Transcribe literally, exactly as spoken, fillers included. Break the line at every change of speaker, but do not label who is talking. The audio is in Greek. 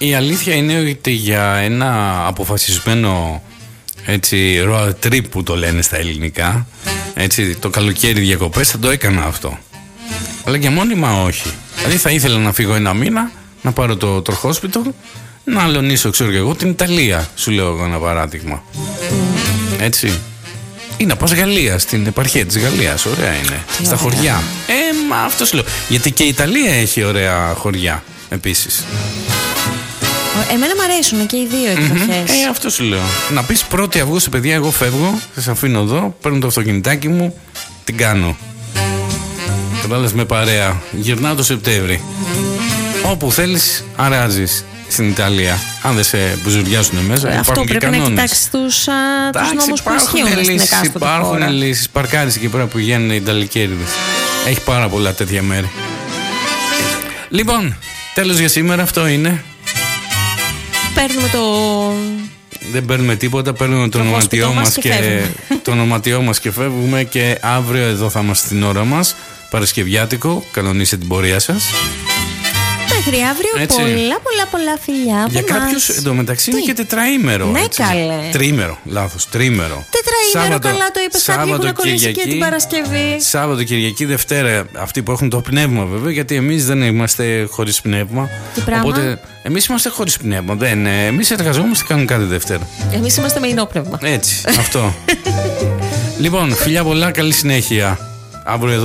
Η αλήθεια είναι ότι για ένα αποφασισμένο έτσι road trip που το λένε στα ελληνικά, έτσι, το καλοκαίρι διακοπές, θα το έκανα αυτό. Αλλά για μόνιμα όχι. Δηλαδή θα ήθελα να φύγω ένα μήνα, να πάρω το τροχόσπιτο, να αλωνίσω, ξέρω και εγώ, την Ιταλία, σου λέω εγώ ένα παράδειγμα. Έτσι. Ή να πας Γαλλία, στην επαρχία της Γαλλίας, ωραία είναι. Yeah. Στα χωριά. Ε, μα αυτό σου λέω. Γιατί και η Ιταλία έχει ωραία χωριά επίσης.
Εμένα μου αρέσουν και οι δύο εκδοχές.
Mm-hmm. Ε, αυτό σου λέω. Να πεις πρώτη Αυγούστου, παιδιά, εγώ φεύγω, σας αφήνω εδώ, παίρνω το αυτοκινητάκι μου, την κάνω. Κατάλαβες, με παρέα. Γυρνάω το Σεπτέμβρη. Όπου θέλεις, αράζεις στην Ιταλία. Αν δεν σε μπουζουριάσουν μέσα,
ε,
υπάρχουν και κανόνες. Αυτό πρέπει
να κοιτάξεις τους, α, τους νόμους που ισχύουν στην εκάστοτε χώρα.
Υπάρχουν λύσεις. Παρκάρισε εκεί πέρα που βγαίνουν οι Ιταλικέριδες. Έχει πάρα πολλά τέτοια μέρη. Λοιπόν, τέλος για σήμερα, αυτό είναι.
Παίρνουμε το...
Δεν παίρνουμε τίποτα, παίρνουμε το, το ονοματιό μας και, και το ονοματιό μας και φεύγουμε. Και αύριο εδώ θα είμαστε στην ώρα μας. Παρασκευιάτικο, κανονίστε την πορεία σας.
Μέχρι αύριο. Έτσι. Πολλά πολλά πολλά φιλιά.
Για κάποιους εντωμεταξύ είναι και τετραήμερο.
Ναι, έτσι. Καλέ.
Τριήμερο, λάθος, τριήμερο.
Τετραήμερο, Σάββατο, καλά το είπες. Κάποιοι έχουν κολλήσει και την Παρασκευή.
Σάββατο, Κυριακή, Δευτέρα. Αυτοί που έχουν το πνεύμα βέβαια, γιατί εμείς δεν είμαστε χωρίς πνεύμα.
Τι πράγμα?
Οπότε εμείς είμαστε χωρίς πνεύμα. Δεν, εμείς εργαζόμαστε, κάνουμε κάθε Δευτέρα.
Εμείς είμαστε με ενόπνευμα.
Έτσι, αυτό. Λοιπόν, φιλιά πολλά, καλή συνέχεια. Αύριο εδώ.